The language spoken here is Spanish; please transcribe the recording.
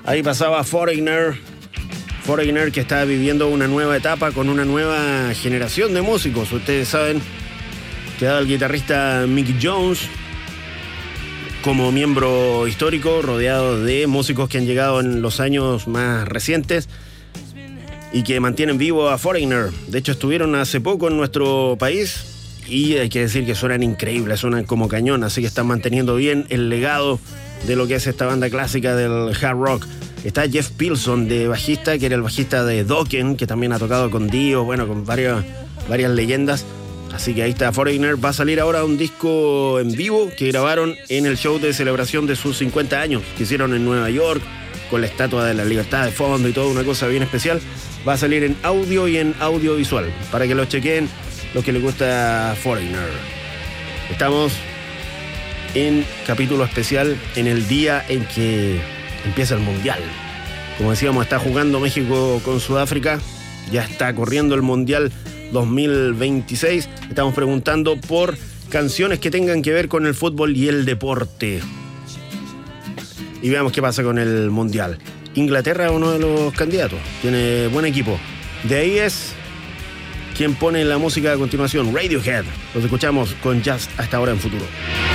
Ahí pasaba Foreigner que está viviendo una nueva etapa con una nueva generación de músicos. Ustedes saben que el guitarrista Mick Jones, como miembro histórico, rodeado de músicos que han llegado en los años más recientes y que mantienen vivo a Foreigner. De hecho, estuvieron hace poco en nuestro país y hay que decir que suenan increíbles, suenan como cañón, así que están manteniendo bien el legado de lo que es esta banda clásica del hard rock. Está Jeff Pilson de bajista, que era el bajista de Dokken, que también ha tocado con Dio, bueno, con varias leyendas. Así que ahí está Foreigner. Va a salir ahora un disco en vivo que grabaron en el show de celebración de sus 50 años que hicieron en Nueva York, con la Estatua de la Libertad de fondo y todo, una cosa bien especial. Va a salir en audio y en audiovisual, para que lo chequen los que les gusta Foreigner. Estamos en capítulo especial en el día en que empieza el Mundial. Como decíamos, está jugando México con Sudáfrica, ya está corriendo el Mundial 2026. Estamos preguntando por canciones que tengan que ver con el fútbol y el deporte. Y veamos qué pasa con el Mundial. Inglaterra es uno de los candidatos, tiene buen equipo. De ahí es quien pone la música a continuación, Radiohead. Los escuchamos con Just hasta ahora en Futuro.